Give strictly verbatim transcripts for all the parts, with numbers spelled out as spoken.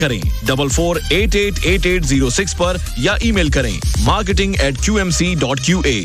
करें double four eight eight eight eight zero six पर या ईमेल करें marketing eight Q M C dot Q A.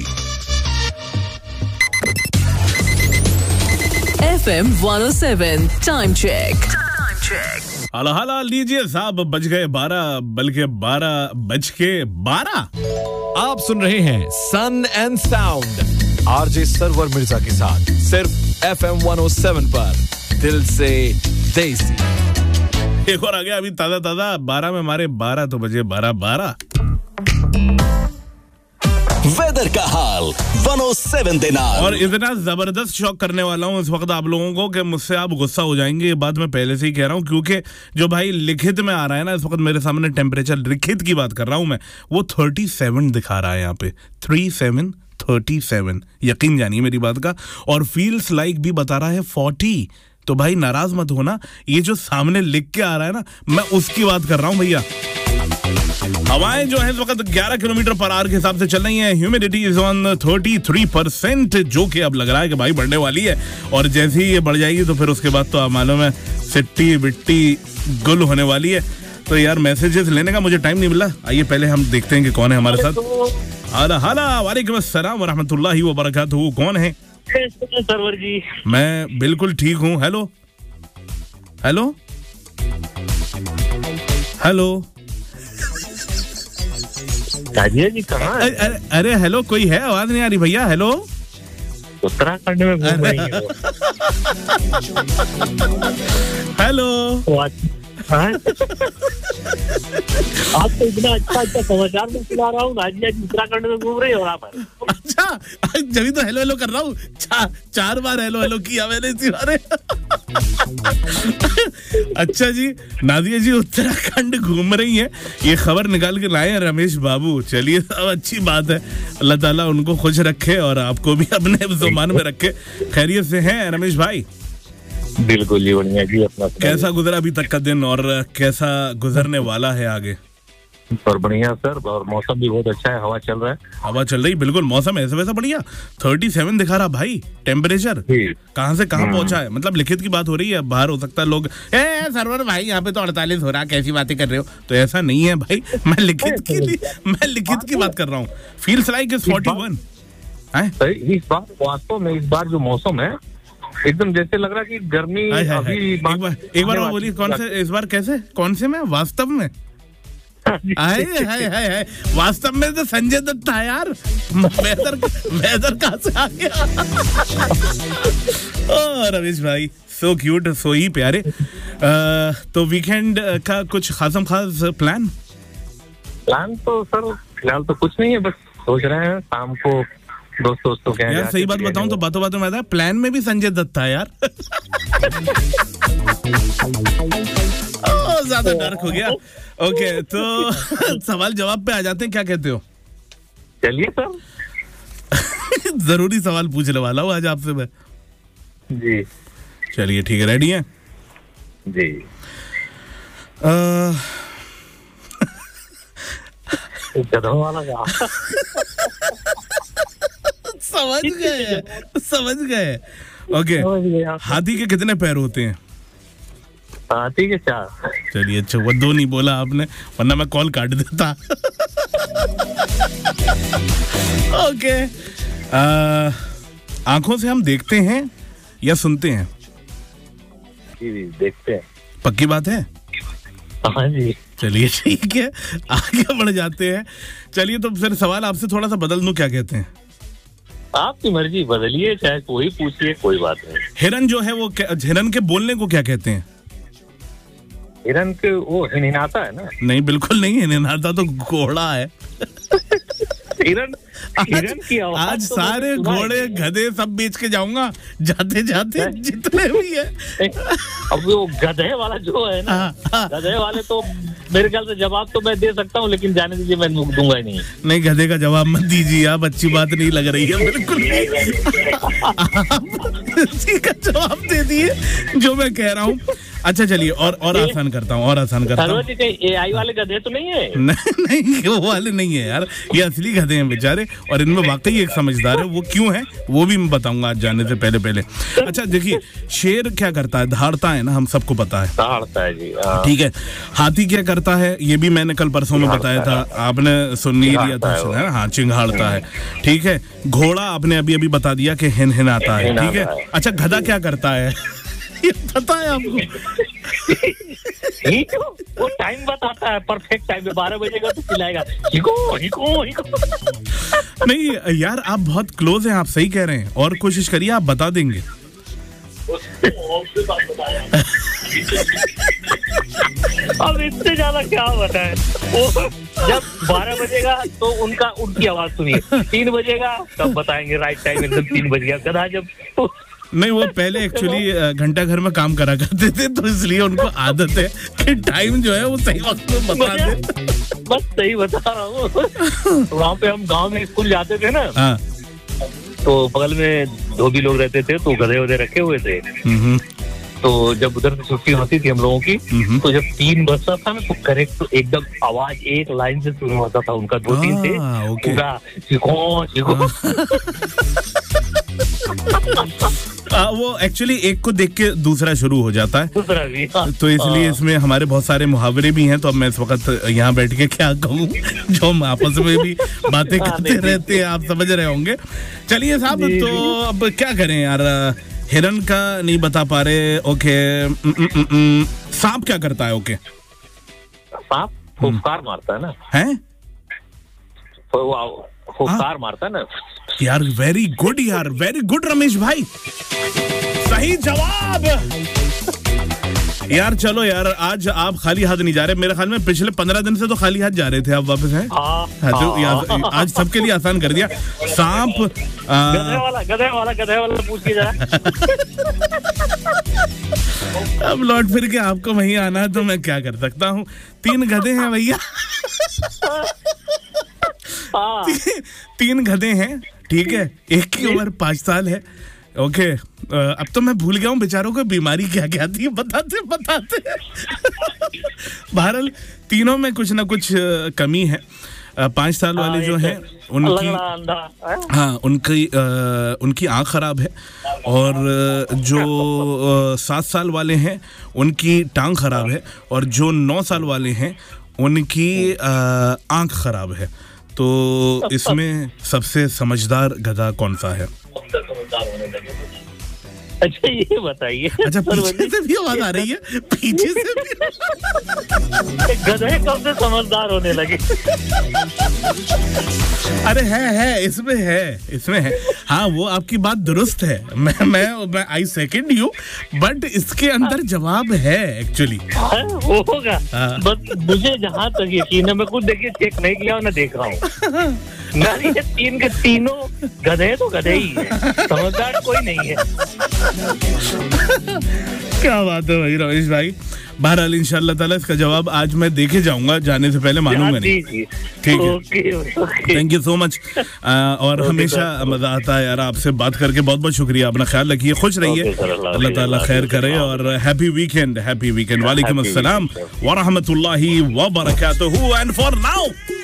F M one O seven time check. हाला हाला लीजिए साहब, बज गए बारह, बल्कि बारह बज के बारह। आप सुन रहे हैं सन and sound RJ server Mirza के साथ सिर्फ F M one O seven पर, दिल से देसी। एक और आ गया अभी ताजा ताजा, बारह में मारे बारह तो बजे बारह बारह। वेदर का हाल वन ओ सेवन देना। और इतना जबरदस्त शॉक करने वाला हूँ इस वक्त आप लोगों को कि मुझसे आप गुस्सा हो जाएंगे। ये बात मैं पहले से ही कह रहा हूँ, क्योंकि जो भाई लिखित में आ रहा है ना इस वक्त मेरे सामने टेम्परेचर, लिखित की बात कर रहा हूँ मैं, वो थर्टी सेवन दिखा रहा है यहाँ पे, थ्री सेवन थर्टी सेवन, यकीन जानिए मेरी बात का। और फील्स लाइक भी बता रहा है फोर्टी। तो भाई नाराज मत होना, ये जो सामने लिख के आ रहा है ना, मैं उसकी बात कर रहा हूँ भैया। हवाएं जो है इस वक्त ग्यारह किलोमीटर पर आवर के हिसाब से चल रही हैं। Humidity is on thirty three percent, जो कि अब लग रहा है कि भाई बढ़ने वाली है। और जैसे ही ये बढ़ जाएगी तो फिर उसके बाद तो आप मालूम है सिट्टी बिट्टी गुल होने वाली है। तो यार मैसेजेस लेने का मुझे टाइम नहीं मिला। आइए पहले हम देखते हैं कि कौन है हमारे साथ। हाला हाला वालेकुम अस्सलाम व रहमतुल्लाहि व बरकातहू। कौन है? सरवर जी। मैं बिल्कुल ठीक हूँ। हेलो हेलो हेलो जी कहाँ? अरे अरे हेलो, कोई है? आवाज नहीं आ रही भैया। हेलो, उत्तराखंड में घूम रही है। हेलो, आप तो इतना अच्छा अच्छा समाचार में सुना रहा हूँ, नाजिया जी उत्तराखंड में घूम रही है वहाँ पर। अच्छा, जब तो हेलो हेलो कर रहा हूँ। चा, चार बार हेलो हेलो किया मैंने इसी बारे। अच्छा जी, नादिया जी उत्तराखंड घूम रही हैं, ये खबर निकाल के लाए हैं रमेश बाबू। चलिए सब अच्छी बात है, अल्लाह ताला उनको खुश रखे और आपको भी अपने जुबान में रखे। खैरियत से हैं रमेश भाई? बिल्कुल जी बढ़िया जी। अपना कैसा गुजरा अभी तक का दिन और कैसा गुजरने वाला है आगे? और बढ़िया सर, और मौसम भी बहुत अच्छा है, हवा चल रहा है। हवा चल रही, बिल्कुल मौसम ऐसा वैसा बढ़िया। थर्टी सेवन दिखा रहा भाई टेम्परेचर। कहाँ से कहाँ पहुंचा है? मतलब लिखित की बात हो रही है, बाहर हो सकता है लोग ए सरवर भाई यहाँ पे तो अड़तालीस हो रहा, कैसी बातें कर रहे हो? तो ऐसा नहीं है भाई, मैं लिखित की मैं लिखित की बात कर रहा हूँ। Feels like is forty one. इस बार वास्तव में इस बार जो मौसम है एकदम जैसे लग रहा है कि गर्मी अभी। एक बार एक बार बोलिए, कौन से इस बार कैसे कौन से में वास्तव में? हाय हाय हाय हाय, वास्तव में तो संजय दत्त था यार। वेदर वेदर कहाँ से आ गया? ओ रमेश भाई, सो क्यूट, सो ही प्यारे। आ, तो वीकेंड का कुछ खासम खास प्लान? प्लान तो सर फिलहाल तो कुछ नहीं है, बस सोच रहे हैं शाम को दोस्त दोस्तों के यार। सही बात बताऊं तो बातों बातों में आता है प्लान में भी संजय दत्त था यार। ओ ज्यादा डार्क हो गया। ओके तो सवाल जवाब पे आ जाते हैं, क्या कहते हो? चलिए सर। जरूरी सवाल पूछने वाला हूँ आज आपसे मैं जी। चलिए ठीक है, रेडी हैं जी? गधों वाला का समझ गए समझ गए ओके। हाथी के कितने पैर होते हैं? हाथी के चार। चलिए अच्छा, वो दो नहीं बोला आपने, वरना मैं कॉल काट देता। ओके, आंखों से हम देखते हैं या सुनते हैं? जी देखते हैं। पक्की बात है? हाँ जी। चलिए ठीक है, आगे बढ़ जाते हैं। चलिए तो फिर सवाल आपसे थोड़ा सा बदल दूं, क्या कहते हैं? आपकी मर्जी, बदलिए, चाहे कोई पूछिए, कोई बात नहीं। हिरन जो है वो, हिरन के बोलने को क्या कहते हैं? हिरन के वो हिनहिनाता है ना? नहीं बिल्कुल नहीं, हिनहिनाता तो घोड़ा है। हिरन हिरन की आवाज आज तो सारे घोड़े गधे सब बेच के जाऊंगा जाते जाते, जितने भी है। अब वो गधे वाला जो है ना, गधे वाले तो मेरे ख्याल से जवाब तो मैं दे सकता हूँ, लेकिन जाने दीजिए, मैं दूंगा ही नहीं। नहीं, गधे का जवाब मत दीजिए आप, अच्छी बात नहीं लग रही है बिल्कुल। आप इसी का जवाब दे दिए जो मैं कह रहा हूँ। अच्छा चलिए और और आसान करता हूँ और आसान करता हूँ। एआई वाले गधे तो नहीं है? नहीं नहीं वो वाले नहीं है यार, ये असली गधे हैं बेचारे, और इनमें वाकई एक समझदार है। वो क्यों है वो भी मैं बताऊंगा आज जाने से पहले पहले। अच्छा देखिए, शेर क्या करता है? दहाड़ता है ना, हम सबको पता है, दहाड़ता है जी। ठीक है। हाथी क्या करता है? ये भी मैंने कल परसों में बताया था, आपने सुन नहीं लिया था। हाँ, चिंघाड़ता है, ठीक है। घोड़ा आपने अभी अभी बता दिया कि हिन हिन आता है, ठीक है। अच्छा गधा क्या करता है? ये पता है आपको? वो टाइम बताता है, परफेक्ट टाइम में बारह बजे का तो खिलाएगा। हिको, हिको, हिको। नहीं यार, आप बहुत क्लोज हैं, आप सही कह रहे हैं, और कोशिश करिए, आप बता देंगे। अब इससे ज्यादा क्या बताएं? वो जब बारह बजेगा तो उनका उनकी आवाज सुनिए, तीन बजेगा तब बताएंगे राइट टाइम, एकदम तीन बज गया। गधा जब नहीं, वो पहले एक्चुअली घंटा घर में काम करा करते थे, तो इसलिए उनको आदत है कि टाइम जो है वो सही वक्त में बता दे। बस सही बता रहा हूँ। वहाँ पे हम गांव में स्कूल जाते थे ना, हाँ, तो बगल में धोबी लोग रहते थे, तो गधे वधे रखे हुए थे। तो जब उधर से छुट्टी होती थी हम लोगों की, तो जब तीन बजता था ना, तो करेक्ट तो एकदम आवाज एक लाइन से शुरू होता था उनका, दो तीन से पूरा चिको चिको। आ, वो एक्चुअली एक को देख के दूसरा शुरू हो जाता है, दूसरा भी। हाँ, तो इसलिए इसमें हमारे बहुत सारे मुहावरे भी हैं। तो अब मैं इस वक्त यहाँ बैठ के क्या कहूँ, जो हम आपस में भी बातें करते रहते हैं, आप समझ रहे होंगे। चलिए साहब, तो अब क्या करें यार, हिरन का नहीं बता पा रहे। ओके, सांप क्या करता है? ओके, सांप फुफकार मारता है ना, है फुफकार मारता है ना यार। वेरी गुड यार, वेरी गुड रमेश भाई, सही जवाब यार। चलो यार, आज आप खाली हाथ नहीं जा रहे। मेरे ख्याल में पिछले पंद्रह दिन से तो खाली हाथ जा रहे थे, आप वापस हैं। हाँ, तो यार, आज सबके लिए आसान कर दिया। सांप, गधे वाला गधे वाला गधे वाला पूछ के जा। अब लौट फिर के आपको वहीं आना है, तो मैं क्या कर सकता हूँ। तीन गधे हैं भैया। ती, तीन गधे हैं, ठीक है। एक की उम्र पांच साल है। ओके, अब तो मैं भूल गया हूँ बेचारों को बीमारी क्या क्या थी, बताते बताते। बहरहाल तीनों में कुछ ना कुछ कमी है। पाँच साल वाले जो हैं उनकी, हाँ, उनकी उनकी आँख खराब है, और जो सात साल वाले हैं उनकी टांग खराब है, और जो नौ साल वाले हैं उनकी आँख खराब है। तो इसमें सबसे समझदार गधा कौन सा है? अच्छा ये बताइए। अच्छा, पीछे से भी आवाज आ रही है, पीछे से भी। गधे कब से समझदार होने लगे? अरे है है इसमें है इसमें है हाँ, वो आपकी बात दुरुस्त है। मैं मैं मैं आई सेकंड यू, बट इसके अंदर जवाब है एक्चुअली। वो होगा, बस मुझे जहाँ तक यकीन है, मैं कुछ देखिए चेक नहीं किया और ना देख रहा हूँ। नहीं, ये तीन के तीनों गधे तो गधे ही है, समझदार कोई नहीं है। क्या बात है भाई रमेश भाई। बहरहाल इंशाल्लाह ताला इसका जवाब आज मैं देके जाऊंगा, जाने से पहले मानूंगा नहीं। ठीक है, थैंक यू सो मच। और हमेशा मजा आता है यार आपसे बात करके। बहुत बहुत शुक्रिया, अपना ख्याल रखिए, खुश रहिए, अल्लाह ताला खैर करे, और हैप्पी वीकेंड। Happy weekend. वालेकुम अस्सलाम व रहमतुल्लाहि व बरकातहू। And for now